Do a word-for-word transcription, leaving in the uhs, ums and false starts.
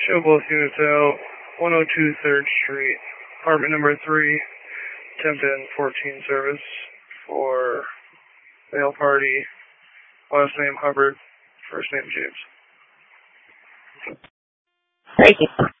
Show both units out. one oh two third Street. Apartment number three. ten ten fourteen service for male party. Last name Hubbard. First name James. Thank you.